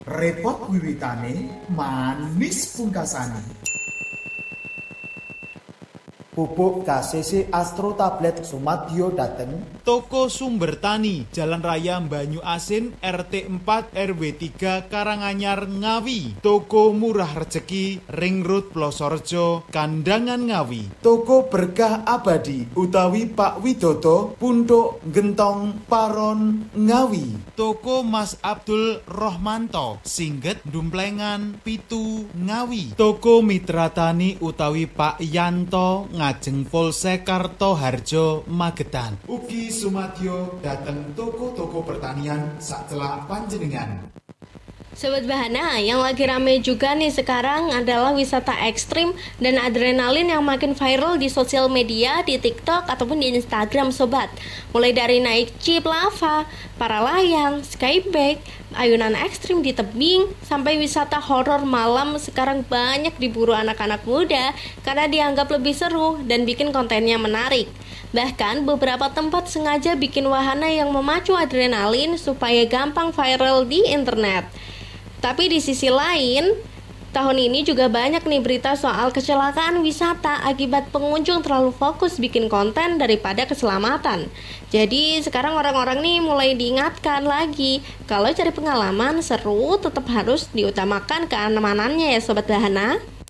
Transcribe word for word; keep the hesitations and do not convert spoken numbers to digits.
Repot wiwitane, manis pungkasane. Pupuk K C C Astro Tablet Sumadyo dateng Toko Sumber Tani, Jalan Raya Banyu Asin, R T empat R W tiga Karanganyar, Ngawi. Toko Murah Rejeki, Ring Road Plosorejo, Kandangan, Ngawi. Toko Berkah Abadi utawi Pak Widodo, Punduk Gentong Paron, Ngawi. Toko Mas Abdul Rohmanto, Singget Dumplengan, Pitu, Ngawi. Toko Mitra Tani utawi Pak Yanto, Ngajeng Polsek Kartoharjo, Magetan. Ugi Sumadyo dateng toko-toko pertanian sacelak panjenengan. Sobat Bahana, yang lagi rame juga nih sekarang adalah wisata ekstrim dan adrenalin yang makin viral di sosial media, di TikTok ataupun di Instagram sobat. Mulai dari naik jeep lava, para layang, skybike, ayunan ekstrim di tebing, sampai wisata horor malam sekarang banyak diburu anak-anak muda karena dianggap lebih seru dan bikin kontennya menarik. Bahkan beberapa tempat sengaja bikin wahana yang memacu adrenalin supaya gampang viral di internet. Tapi di sisi lain, tahun ini juga banyak nih berita soal kecelakaan wisata akibat pengunjung terlalu fokus bikin konten daripada keselamatan. Jadi sekarang orang-orang nih mulai diingatkan lagi, kalau cari pengalaman seru tetap harus diutamakan keamanannya ya Sobat Bahana.